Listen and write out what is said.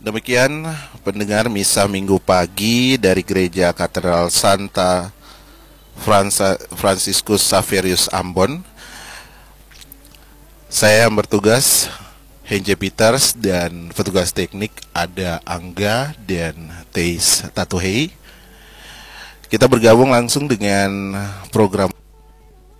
Demikian pendengar misa minggu pagi dari Gereja Katedral Santa Franciscus Xaverius Ambon. Saya yang bertugas Henje Peters, dan petugas teknik ada Angga dan Teis Tatuhei. Kita bergabung langsung dengan program